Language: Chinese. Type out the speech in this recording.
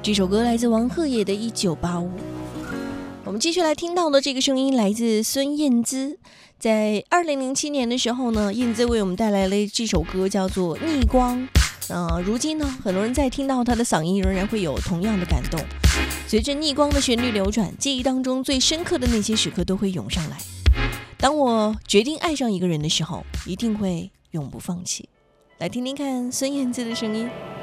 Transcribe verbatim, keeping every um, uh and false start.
这首歌来自王鹤野的一九八五。我们继续来听到的这个声音来自孙燕姿。在二零零七年的时候呢，燕姿为我们带来了这首歌叫做《逆光》。呃，如今呢，很多人在听到她的嗓音仍然会有同样的感动。随着逆光的旋律流转，记忆当中最深刻的那些时刻都会涌上来。当我决定爱上一个人的时候，一定会永不放弃。来听听看孙燕姿的声音。